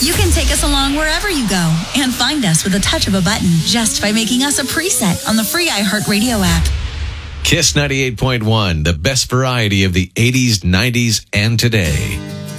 You can take us along wherever you go and find us with a touch of a button just by making us a preset on the free iHeartRadio app. Kiss 98.1, the best variety of the 80s, 90s, and today.